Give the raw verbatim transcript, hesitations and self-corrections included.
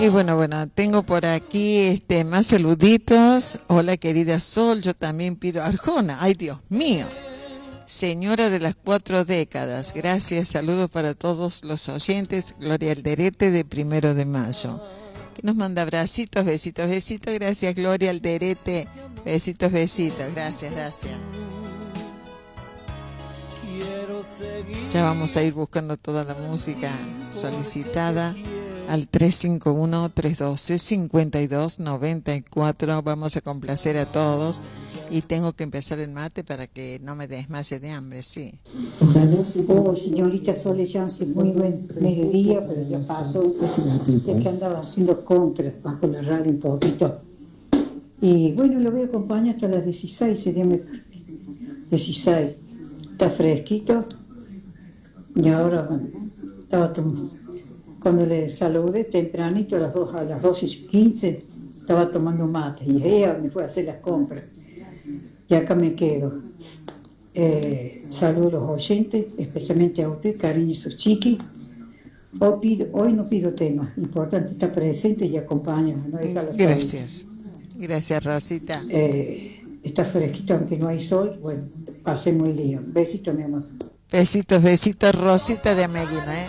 Y bueno, bueno, tengo por aquí este más saluditos. Hola, querida Sol, yo también pido Arjona. Ay, Dios mío. Señora de las cuatro décadas. Gracias, saludos para todos los oyentes. Gloria Alderete de Primero de Mayo. Que nos manda abracitos, besitos, besitos. Gracias, Gloria Alderete. Besitos, besitos. Gracias, gracias. Ya vamos a ir buscando toda la música solicitada al tres cinco uno, tres uno dos, cinco dos nueve cuatro. Vamos a complacer a todos y tengo que empezar el mate para que no me desmaye de hambre, sí. Oh, señorita Sole, ya hace muy buen mediodía, pero ya pasó, ya que andaba haciendo contras bajo la radio un poquito. Y bueno, lo voy a acompañar hasta las dieciséis, sería mejor. dieciséis. Está fresquito. Y ahora, bueno, estaba tomando. Cuando le saludé tempranito a las dos, a las doce y quince, estaba tomando mate y ella me fue a hacer las compras. Y acá me quedo. Eh, saludo a los oyentes, especialmente a usted, cariño y sus chiquis. Hoy, pido, hoy no pido temas, importante estar presente y acompañarnos. No dejarla Gracias. sola. Gracias, Rosita. Eh, está fresquito, aunque no hay sol. Bueno, pasé muy lío. Besito, mi amor. Besitos, besitos, Rosita de Ameguino, ¿eh?